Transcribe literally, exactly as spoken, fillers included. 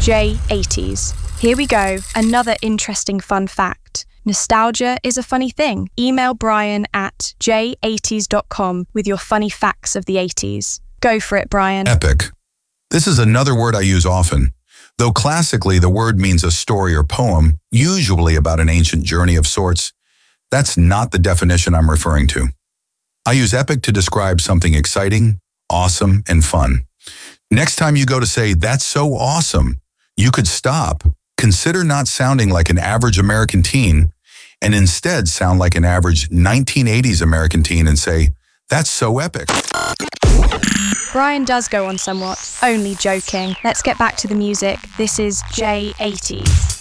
J eighties. Here we go, another interesting fun fact. Nostalgia is a funny thing. Email Brian at j eighties dot com with your funny facts of the eighties. Go for it, Brian. Epic. This is another word I use often. Though classically the word means a story or poem, usually about an ancient journey of sorts, that's not the definition I'm referring to. I use epic to describe something exciting, awesome, and fun. Next time you go to say, "That's so awesome," you could stop, consider not sounding like an average American teen, and instead sound like an average nineteen eighties American teen and say, "That's so epic." Brian does go on somewhat. Only joking. Let's get back to the music. This is J eighties.